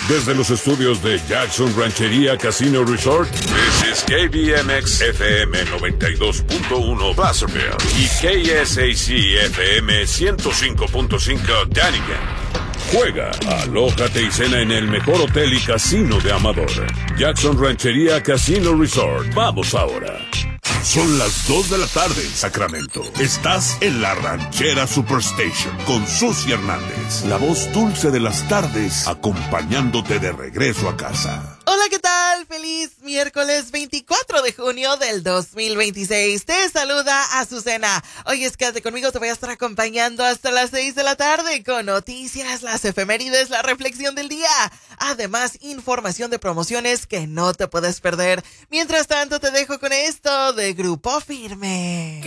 Desde los estudios de Jackson Ranchería Casino Resort, this is KBMX FM 92.1 Placerville y KSAC FM 105.5 Dunnigan. Juega, alójate y cena en el mejor hotel y casino de Amador. Jackson Ranchería Casino Resort. Vamos ahora. Son las 2 de la tarde en Sacramento. Estás en la Ranchera Superstation con Susi Hernández, la voz dulce de las tardes, acompañándote de regreso a casa. Hola, ¿qué tal? Feliz miércoles 24 de junio del 2026. Te saluda Azucena. Hoy es Quédate conmigo, te voy a estar acompañando hasta las 6 de la tarde con noticias, las efemérides, la reflexión del día. Además, información de promociones que no te puedes perder. Mientras tanto, te dejo con esto de Grupo Firme.